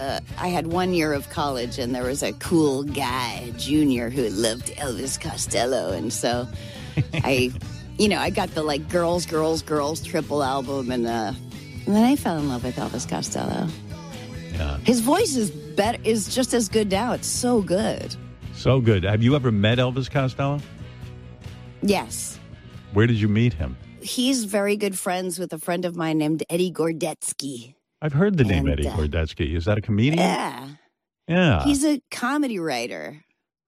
I had 1 year of college, and there was a cool guy, junior, who loved Elvis Costello, and so I got the like girls triple album, and then I fell in love with Elvis Costello. Yeah. His voice is just as good now. It's so good. So good. Have you ever met Elvis Costello? Yes. Where did you meet him? He's very good friends with a friend of mine named Eddie Gordetsky. I've heard the name Eddie Gordetsky. Is that a comedian? Yeah. Yeah. He's a comedy writer.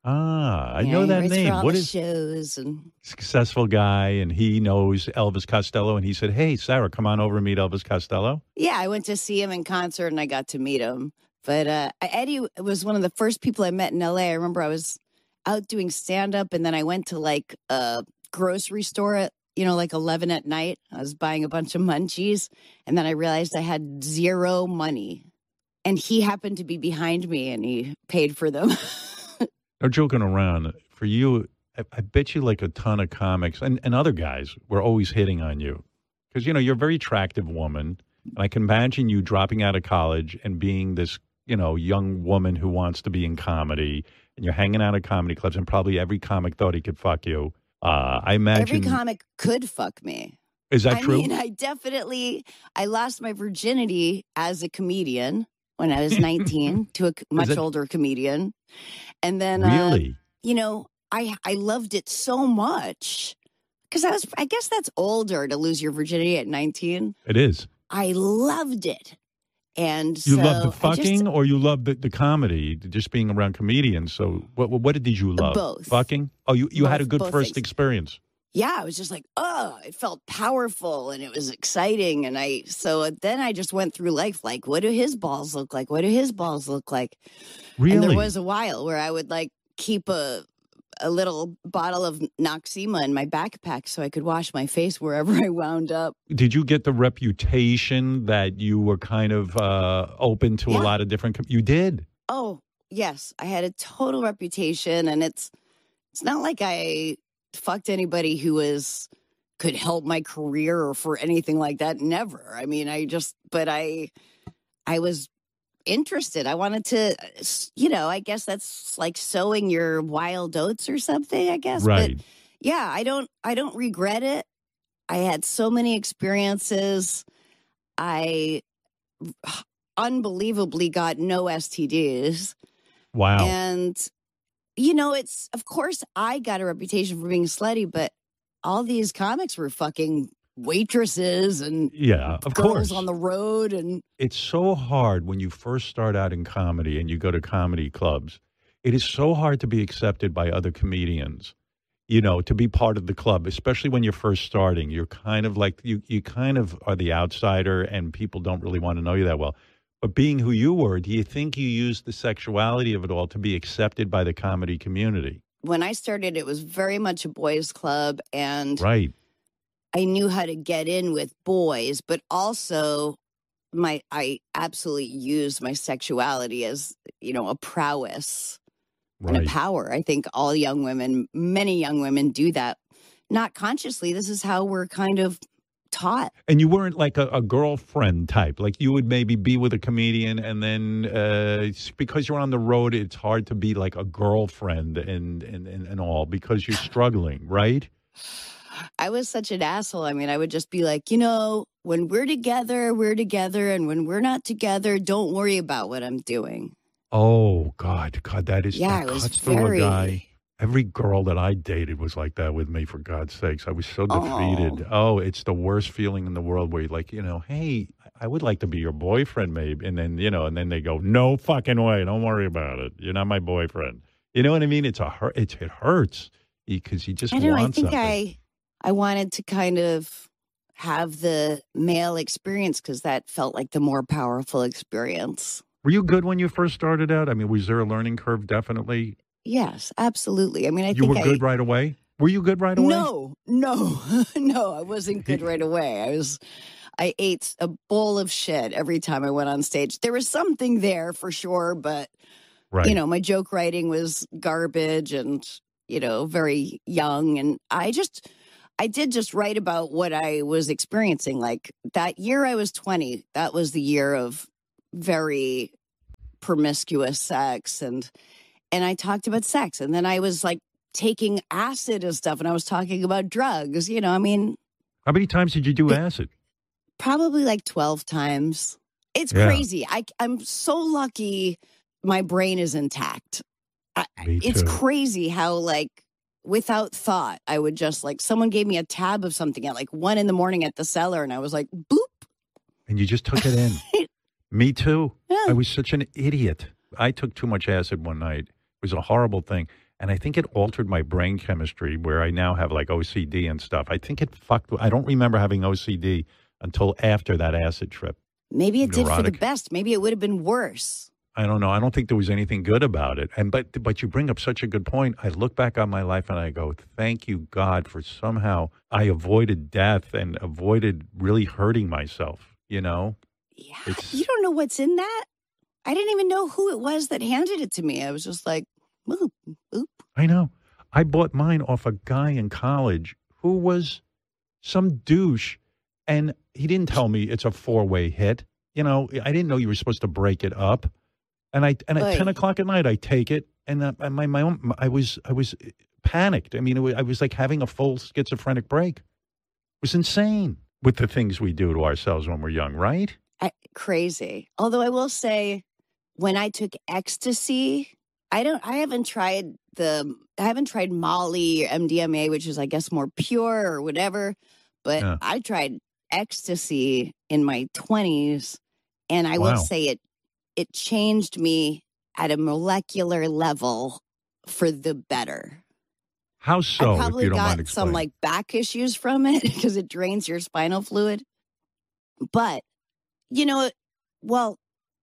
I know that name. What is shows and successful guy, and he knows Elvis Costello, and he said, "Hey, Sarah, come on over and meet Elvis Costello." Yeah, I went to see him in concert, and I got to meet him. But Eddie was one of the first people I met in L.A. I remember I was out doing stand-up, and then I went to like a grocery store at like 11 at night. I was buying a bunch of munchies, and then I realized I had zero money, and he happened to be behind me, and he paid for them. No joking around. For you, I bet you like a ton of comics and other guys were always hitting on you. Because, you're a very attractive woman. And I can imagine you dropping out of college and being this, young woman who wants to be in comedy. And you're hanging out at comedy clubs, and probably every comic thought he could fuck you. I imagine. Every comic could fuck me. Is that true? I mean, I lost my virginity as a comedian when I was 19 to a much older comedian. And then, really, I loved it so much because I guess that's older to lose your virginity at 19. It is. I loved it. And you loved the fucking or you loved the comedy, just being around comedians. So what did you love? Both. Fucking? Oh, you had a good first experience. Yeah, I was just like, it felt powerful and it was exciting. And then I just went through life like, what do his balls look like? What do his balls look like? Really? And there was a while where I would like keep a little bottle of Noxema in my backpack so I could wash my face wherever I wound up. Did you get the reputation that you were kind of open to a lot of different... You did? Oh, yes. I had a total reputation, and it's not like I fucked anybody who could help my career or for anything like that. Never. I mean, I was interested. I wanted to, I guess that's like sowing your wild oats or something, I guess. Right. But yeah, I don't regret it. I had so many experiences. I unbelievably got no STDs. Wow. And it's, of course, I got a reputation for being slutty, but all these comics were fucking waitresses and of girls course. on the road. And it's so hard when you first start out in comedy and you go to comedy clubs. It is so hard to be accepted by other comedians, to be part of the club, especially when you're first starting. You're kind of like, you kind of are the outsider and people don't really want to know you that well. But being who you were, do you think you used the sexuality of it all to be accepted by the comedy community? When I started, it was very much a boys' club, and right. I knew how to get in with boys, but also I absolutely used my sexuality as, a prowess and a power. I think many young women do that. Not consciously. This is how we're kind of taught. And you weren't like a girlfriend type. Like you would maybe be with a comedian and then because you're on the road, it's hard to be like a girlfriend and all because you're struggling, right? I was such an asshole. I mean, I would just be like, when we're together, we're together. And when we're not together, don't worry about what I'm doing. Oh, God, that is, yeah, that I was cuts through a guy. Every girl that I dated was like that with me, for God's sakes. I was so defeated. Oh, it's the worst feeling in the world where you're like, hey, I would like to be your boyfriend, maybe. And then, and then they go, no fucking way. Don't worry about it. You're not my boyfriend. You know what I mean? It hurts because you just want something. I think I wanted to kind of have the male experience because that felt like the more powerful experience. Were you good when you first started out? I mean, was there a learning curve? Definitely. Yes, absolutely. I mean, you were good right away? Were you good right away? No, I wasn't good right away. I ate a bowl of shit every time I went on stage. There was something there for sure, but my joke writing was garbage and, very young. And I did just write about what I was experiencing. Like that year I was 20, that was the year of very promiscuous sex, and I talked about sex, and then I was like taking acid and stuff, and I was talking about drugs. I mean, How many times did you do acid? probably like 12 times. It's Yeah. crazy. I'm so lucky my brain is intact. Me It's too. crazy how, like, without thought, I would just, like, someone gave me a tab of something at like 1 a.m. at the cellar, and I was like, boop. And you just took it in. Me too. Yeah. I was such an idiot. I took too much acid one night. It was a horrible thing. And I think it altered my brain chemistry where I now have like OCD and stuff. I think it fucked. I don't remember having OCD until after that acid trip. Maybe it did for the Neurotic. best. Maybe it would have been worse. I don't know. I don't think there was anything good about it. But you bring up such a good point. I look back on my life and I go, thank you, God, for somehow I avoided death and avoided really hurting myself. Yeah. It's- You don't know what's in that? I didn't even know who it was that handed it to me. I was just like, boop, boop. I know. I bought mine off a guy in college who was some douche, and he didn't tell me it's a 4-way hit. I didn't know you were supposed to break it up. And at Right. 10 o'clock at night, I take it, and I was panicked. I mean, I was like having a full schizophrenic break. It was insane with the things we do to ourselves when we're young, right? Crazy. Although I will say, when I took ecstasy, I haven't tried Molly or MDMA, which is, I guess, more pure or whatever. But Yeah. I tried ecstasy in my 20s, and I will Wow. say it changed me at a molecular level for the better. How so, I if probably you don't mind got some explaining? like back issues from it because it drains your spinal fluid. But, well,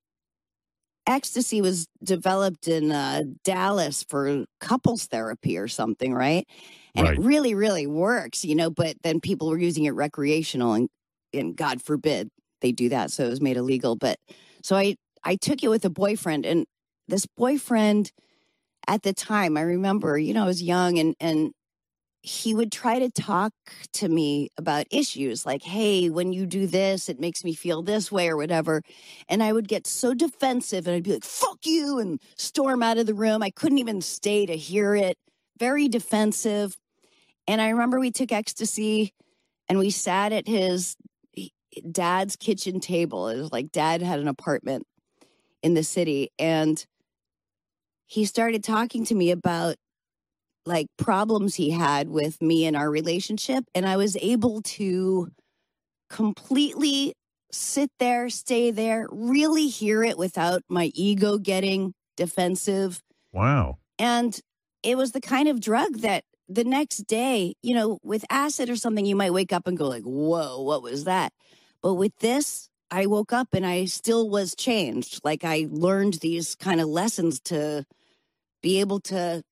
ecstasy was developed in Dallas for couples therapy or something, right? And Right. it really, really works, but then people were using it recreational, and God forbid they do that. So it was made illegal. But so I took it with a boyfriend, and this boyfriend at the time, I remember, I was young, and he would try to talk to me about issues like, hey, when you do this, it makes me feel this way or whatever. And I would get so defensive, and I'd be like, fuck you, and storm out of the room. I couldn't even stay to hear it. Very defensive. And I remember we took ecstasy, and we sat at his dad's kitchen table. It was like dad had an apartment in the city, and he started talking to me about like problems he had with me and our relationship. And I was able to completely sit there, stay there, really hear it without my ego getting defensive. Wow. And it was the kind of drug that the next day, with acid or something, you might wake up and go like, whoa, what was that? But with this, I woke up and I still was changed. Like I learned these kind of lessons to be able to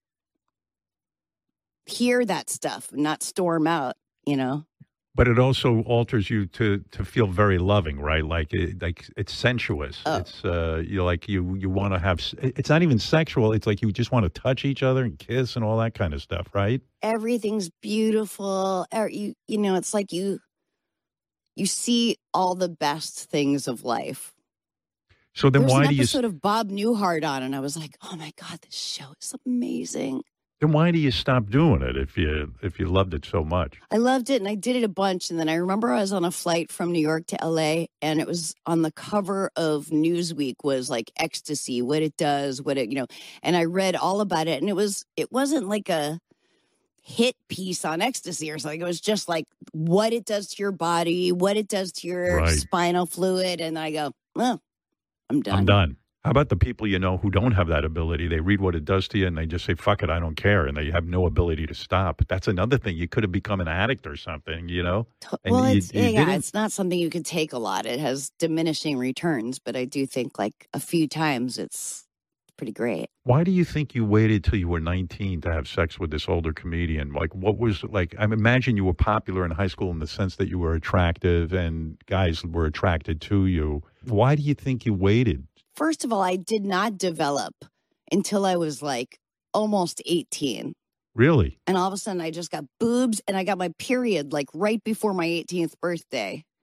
hear that stuff, not storm out, But it also alters you to feel very loving, right? Like it's sensuous. Oh. It's you want to have. It's not even sexual. It's like you just want to touch each other and kiss and all that kind of stuff, right? Everything's beautiful. It's like you see all the best things of life. So then, There's why an do you? episode of Bob Newhart on, and I was like, oh my God, this show is amazing. Then why do you stop doing it if you loved it so much? I loved it, and I did it a bunch. And then I remember I was on a flight from New York to LA, and it was on the cover of Newsweek was like ecstasy, what it does, and I read all about it. And it wasn't like a hit piece on ecstasy or something. It was just like what it does to your body, what it does to your Right. spinal fluid. And I go, well, I'm done. I'm done. How about the people who don't have that ability? They read what it does to you and they just say, fuck it, I don't care. And they have no ability to stop. That's another thing. You could have become an addict or something, And Well, you didn't. it's not something you can take a lot. It has diminishing returns, but I do think like a few times it's pretty great. Why do you think you waited till you were 19 to have sex with this older comedian? Like, what was like? I imagine you were popular in high school in the sense that you were attractive and guys were attracted to you. Why do you think you waited? First of all, I did not develop until I was like almost 18. Really? And all of a sudden I just got boobs and I got my period like right before my 18th birthday.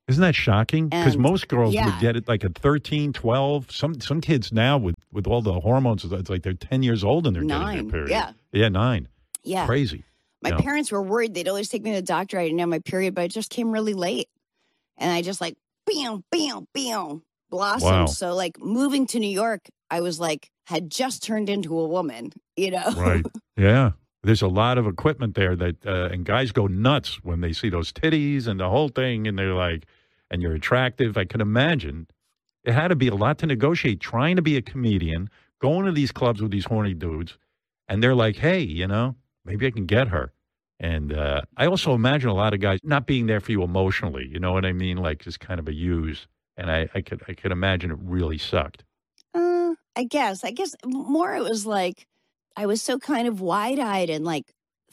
Isn't that shocking? Because And most girls would yeah, get it like at 13, 12. Some kids now with all the hormones, it's like they're 10 years old and they're getting their 9. period. Yeah. Yeah, 9. Yeah. Crazy. My You know, parents were worried. They'd always take me to the doctor. I didn't have my period, but it just came really late. And I just like, bam, bam, bam, blossomed. wow. So like moving to New York, I was like, had just turned into a woman, you know? Right. Yeah. There's a lot of equipment there that, and guys go nuts when they see those titties and the whole thing. And they're like, and you're attractive. I can imagine it had to be a lot to negotiate trying to be a comedian, going to these clubs with these horny dudes. And they're like, hey, maybe I can get her. And I also imagine a lot of guys not being there for you emotionally. You know what I mean? Like just kind of a use. And I could imagine it really sucked. I guess more it was like I was so kind of wide-eyed and like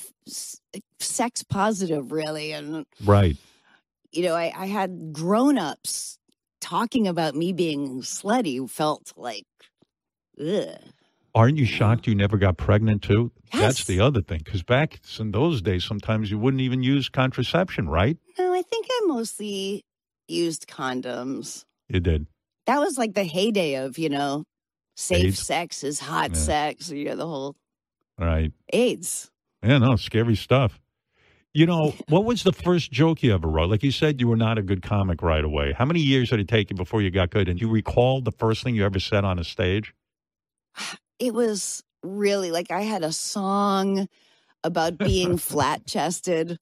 sex positive, really. And, Right. I had grown-ups talking about me being slutty who felt like, ugh. Aren't you shocked you never got pregnant too? That's Yes. the other thing. Because back in those days, sometimes you wouldn't even use contraception, right? No, I think I mostly used condoms. You did. That was like the heyday of, safe AIDS? sex is hot Yeah. sex, the whole Right. AIDS. Yeah, no, scary stuff. What was the first joke you ever wrote? Like you said, you were not a good comic right away. How many years did it take you before you got good? And do you recall the first thing you ever said on a stage? It was really like I had a song about being flat chested,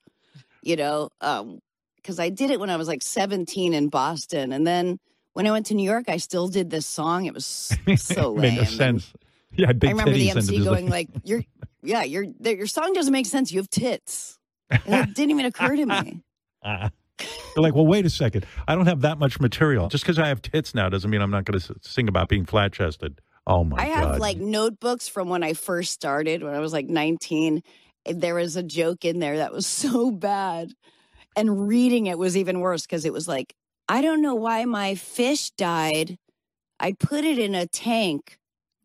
because I did it when I was like 17 in Boston. And then when I went to New York, I still did this song. It was so lame. Made no sense. Yeah, big I remember the titties. And it MC was going like, your song doesn't make sense. You have tits. And it didn't even occur to me. They're like, well, wait a second. I don't have that much material. Just because I have tits now doesn't mean I'm not going to sing about being flat chested. Oh my I God. have like notebooks from when I first started, when I was like 19. There was a joke in there that was so bad. And reading it was even worse because it was like, I don't know why my fish died. I put it in a tank, ...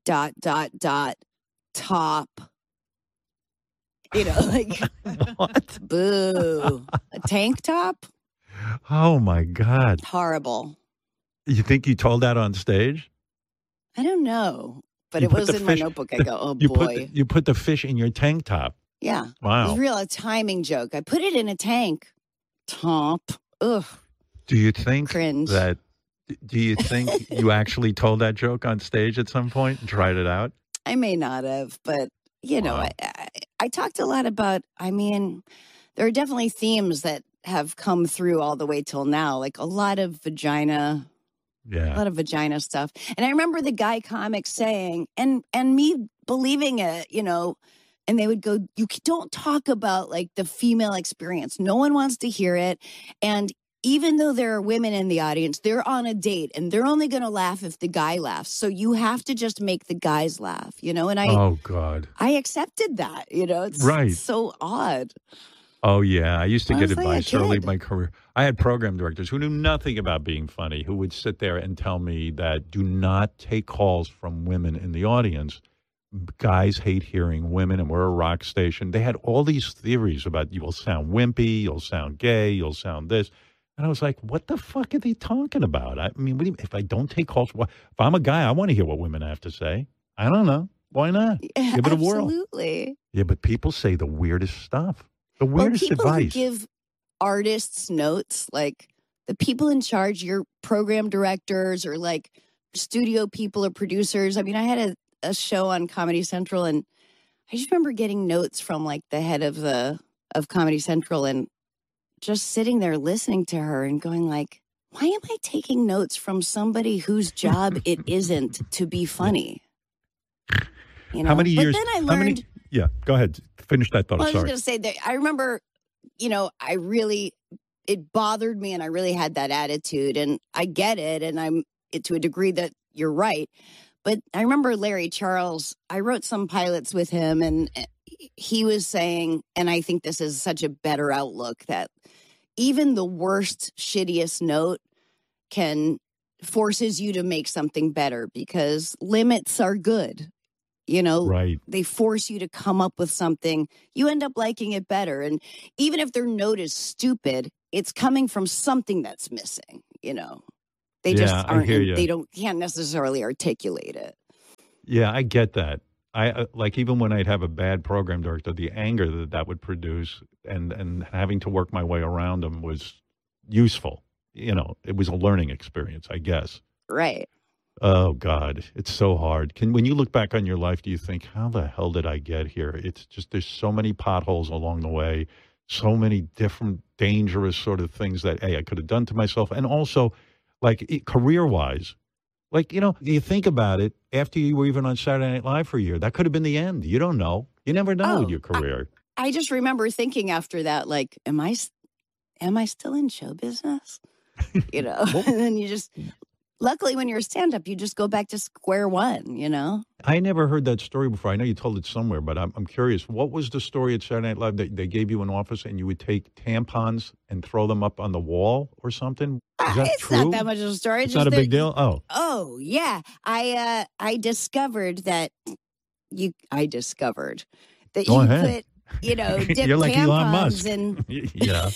top. Like, What? boo. A tank top? Oh my God. Horrible. You think you told that on stage? I don't know. But You it put was the in my fish- notebook. I go, oh You boy. you put the fish in your tank top. Yeah. It Wow. was a timing joke. I put it in a tank. Top. Ugh. Do you think Cringe. that? Do you think you actually told that joke on stage at some point and tried it out? I may not have, but Wow. I talked a lot about. I mean, there are definitely themes that have come through all the way till now, like a lot of vagina stuff. And I remember the guy comics saying, and me believing it, and they would go, you don't talk about like the female experience. No one wants to hear it. And even though there are women in the audience, they're on a date and they're only going to laugh if the guy laughs. So you have to just make the guys laugh, and Oh God. I accepted that, it's Right. so odd. Oh yeah, I used to I get was like a advice early in kid. my career. I had program directors who knew nothing about being funny, who would sit there and tell me that do not take calls from women in the audience. Guys hate hearing women, and we're a rock station. They had all these theories about you will sound wimpy, you'll sound gay, you'll sound this. And I was like, what the fuck are they talking about? I mean, if I don't take calls, if I'm a guy, I want to hear what women have to say. I don't know. Why not? Yeah, Give it a whirl. absolutely. Yeah, but people say the weirdest stuff. The Well, weirdest people who advice. give artists notes, like the people in charge, your program directors or like studio people or producers. I mean, I had a show on Comedy Central, and I just remember getting notes from like the head of Comedy Central and just sitting there listening to her and going like, why am I taking notes from somebody whose job it isn't to be funny? How many years? But then I how learned. many- yeah, go ahead. Finish that thought. Well, I was just Sorry. going to say that I remember, it bothered me and I really had that attitude, and I get it. And I'm to a degree that you're right. But I remember Larry Charles, I wrote some pilots with him, and he was saying, and I think this is such a better outlook, that even the worst, shittiest note forces you to make something better because limits are good. Right. They force you to come up with something. You end up liking it better. And even if their note is stupid, it's coming from something that's missing, you know. They Yeah, just I aren't, hear you. they can't necessarily articulate it. Yeah, I get that. I like even when I'd have a bad program director, the anger that would produce and having to work my way around them was useful. You know, it was a learning experience, I guess. Right. Oh God, it's so hard. When you look back on your life, do you think, how the hell did I get here? It's just there's so many potholes along the way, so many different dangerous sort of things that I could have done to myself, and also like career wise. Like, you think about it, after you were even on Saturday Night Live for a year, that could have been the end. You don't know. You never know with Oh, your career. I just remember thinking after that, like, am I still in show business? You know, Well, and then you just, luckily when you're a stand-up, you just go back to square one, you know? I never heard that story before. I know you told it somewhere, but I'm curious. What was the story at Saturday Night Live that they gave you an office and you would take tampons and throw them up on the wall or something? Is that It's true? not that much of a story. It's just not a that big deal? Oh, Oh, yeah. I discovered that I discovered that go you ahead. put, dip You're like Elon Musk. tampons in. Yeah.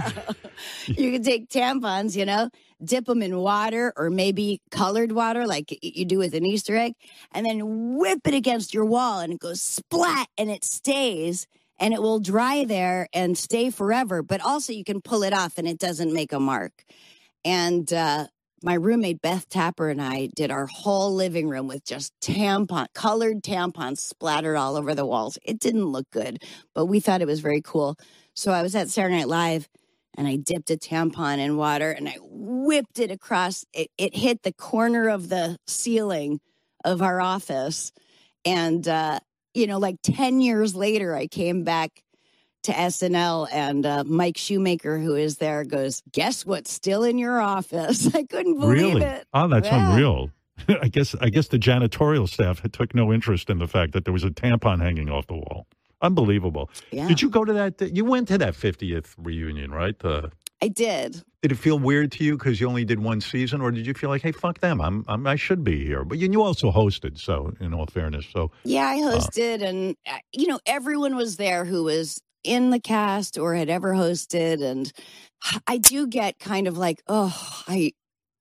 You can take tampons, dip them in water or maybe colored water like you do with an Easter egg, and then whip it against your wall and it goes splat and it stays and it will dry there and stay forever. But also you can pull it off and it doesn't make a mark. And my roommate Beth Tapper and I did our whole living room with just colored tampons splattered all over the walls. It didn't look good, but we thought it was very cool. So I was at Saturday Night Live and I dipped a tampon in water and I whipped it across. It hit the corner of the ceiling of our office. And, like 10 years later, I came back to SNL and Mike Shoemaker, who is there, goes, "Guess what's still in your office?" I couldn't believe Really? it. Oh, that's Yeah. unreal. I guess the janitorial staff took no interest in the fact that there was a tampon hanging off the wall. Unbelievable. Yeah. Did you go to that? You went to that 50th reunion, right? I did. Did it feel weird to you because you only did one season, or did you feel like, hey, fuck them, I should be here? But you also hosted, so in all fairness, so Yeah, I hosted, and everyone was there who was in the cast or had ever hosted, and I do get kind of like, I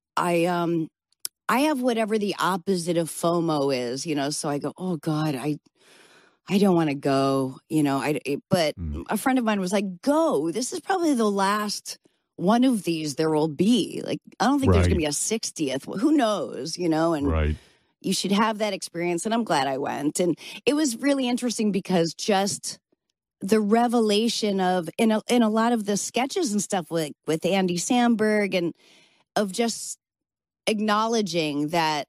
have whatever the opposite of FOMO is, so I go, oh God, I don't want to go, but a friend of mine was like, go, this is probably the last one of these there will be. Like, I don't think there's Right. going to be a 60th. Who knows, and right. you should have that experience. And I'm glad I went. And it was really interesting because just the revelation of, in a lot of the sketches and stuff with Andy Samberg, and of just acknowledging that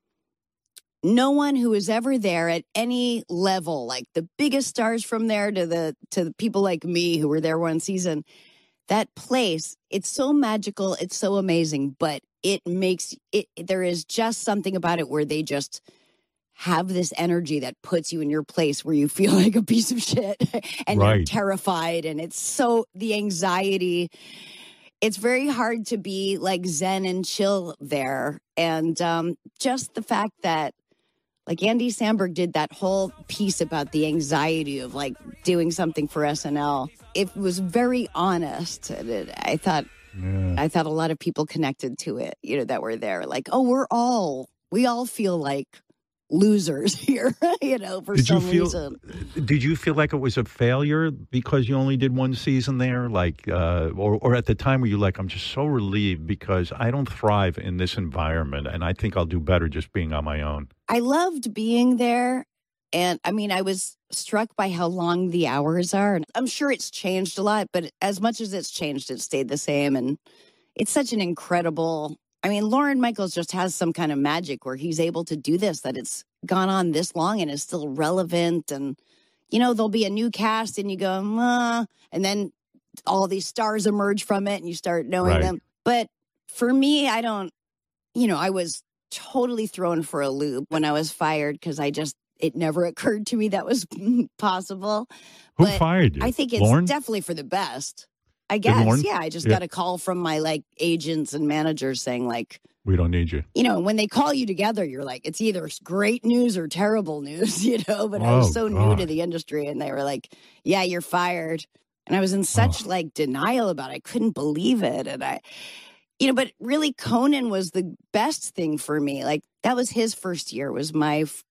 no one who was ever there at any level, like the biggest stars from there to the people like me who were there one season, that place, it's so magical, it's so amazing, but it makes it, there is just something about it where they just have this energy that puts you in your place where you feel like a piece of shit and you're Right. terrified. And it's so, the anxiety, it's very hard to be like zen and chill there. And just the fact that, like, Andy Samberg did that whole piece about the anxiety of like doing something for SNL. It was very honest. And I thought a lot of people connected to it, that were there. Like, oh, we all feel like losers here, for Did you some feel? reason. Did you feel like it was a failure because you only did one season there? Like, or at the time were you like, I'm just so relieved because I don't thrive in this environment, and I think I'll do better just being on my own. I loved being there. And I mean, I was struck by how long the hours are. And I'm sure it's changed a lot, but as much as it's changed, it stayed the same. And it's such an incredible, I mean, Lorne Michaels just has some kind of magic where he's able to do this, that it's gone on this long and is still relevant. And, there'll be a new cast and you go, and then all these stars emerge from it and you start knowing Right. them. But for me, I don't, I was totally thrown for a loop when I was fired because it never occurred to me that was possible. Who But fired you? I think it's Lorne? definitely for the best. I Did Lorne? guess. Yeah. I just Yeah. got a call from my like agents and managers saying like, We don't need you. when they call you together, you're like, it's either great news or terrible news, but I was Oh, so new God. to the industry and they were like, yeah, you're fired. And I was in such like denial about it. I couldn't believe it. And but really Conan was the best thing for me. Like that was his first year, was my